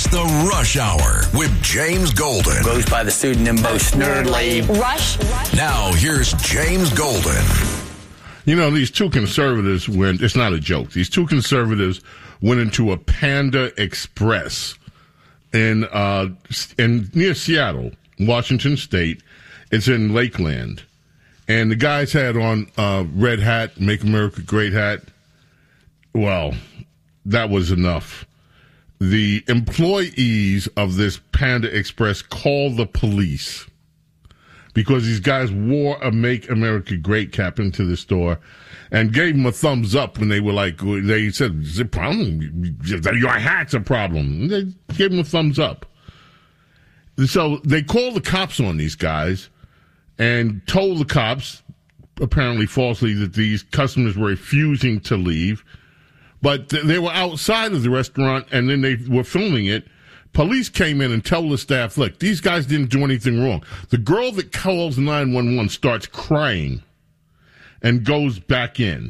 It's the Rush Hour with James Golden. Goes by the pseudonym Bo Snerdley. Rush. Now, here's James Golden. You know, these two conservatives went, it's not a joke, these two conservatives went into a Panda Express in near Seattle, Washington State. It's in Lakeland. And the guys had on red hat, Make America Great hat. Well, that was enough. The employees of this Panda Express called the police because these guys wore a Make America Great cap into the store and gave them a thumbs up when they were like, they said, is it a problem? Your hat's a problem. And they gave them a thumbs up. So they called the cops on these guys and told the cops, apparently falsely, that these customers were refusing to leave. But they were outside of the restaurant, and then they were filming it. Police came in and told the staff, look, these guys didn't do anything wrong. The girl that calls 911 starts crying and goes back in.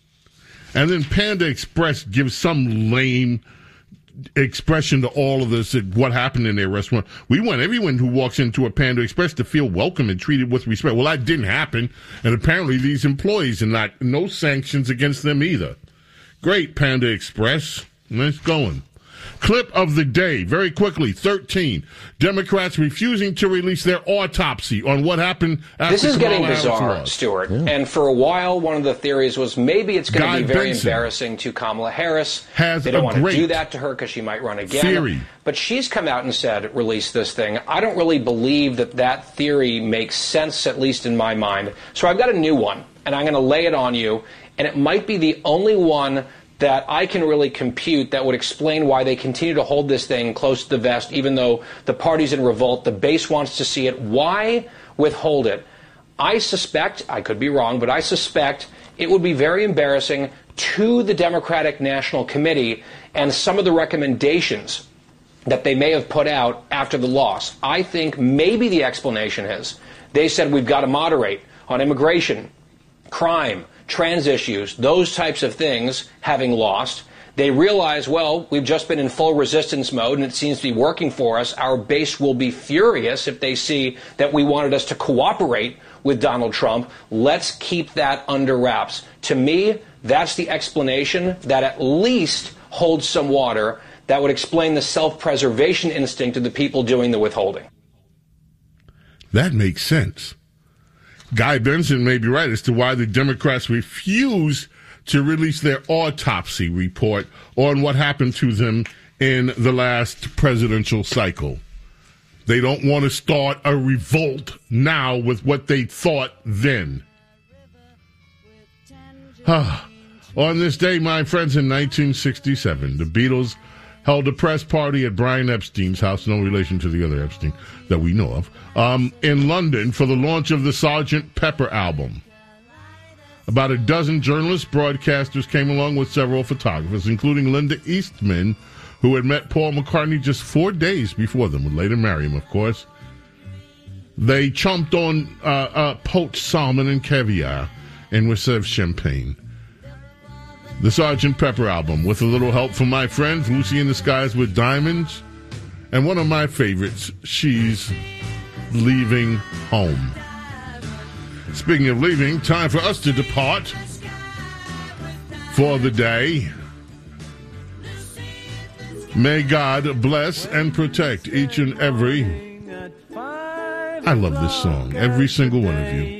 And then Panda Express gives some lame expression to all of this, what happened in their restaurant. We want everyone who walks into a Panda Express to feel welcome and treated with respect. Well, that didn't happen, and apparently these employees are no sanctions against them either. Great, Panda Express. Nice going. Clip of the day, very quickly, 13. Democrats refusing to release their autopsy on what happened after This is getting Kamala Harris bizarre, lost. Stuart. Yeah. And for a while, one of the theories was maybe it's going to be very Benson embarrassing to Kamala Harris. Has they don't a want to great do that to her because she might run again. theory. But she's come out and said, release this thing. I don't really believe that theory makes sense, at least in my mind. So I've got a new one, and I'm going to lay it on you. And it might be the only one that I can really compute that would explain why they continue to hold this thing close to the vest, even though the party's in revolt, the base wants to see it. Why withhold it? I suspect, I could be wrong, but I suspect it would be very embarrassing to the Democratic National Committee and some of the recommendations that they may have put out after the loss. I think maybe the explanation is they said we've got to moderate on immigration, crime, trans issues, those types of things, having lost. They realize, well, we've just been in full resistance mode and it seems to be working for us. Our base will be furious if they see that we wanted us to cooperate with Donald Trump. Let's keep that under wraps. To me, that's the explanation that at least holds some water that would explain the self-preservation instinct of the people doing the withholding. That makes sense. Guy Benson may be right as to why the Democrats refuse to release their autopsy report on what happened to them in the last presidential cycle. They don't want to start a revolt now with what they thought then. On this day, my friends, in 1967, the Beatles held a press party at Brian Epstein's house, no relation to the other Epstein that we know of, in London for the launch of the Sgt. Pepper album. About a dozen journalists, broadcasters came along with several photographers, including Linda Eastman, who had met Paul McCartney just 4 days before them, would later marry him, of course. They chomped on poached salmon and caviar and were served champagne. The Sgt. Pepper album, with a little help from my friends, Lucy in the Skies with Diamonds, and one of my favorites, She's Leaving Home. Speaking of leaving, time for us to depart for the day. May God bless and protect each and every... I love this song, every single one of you.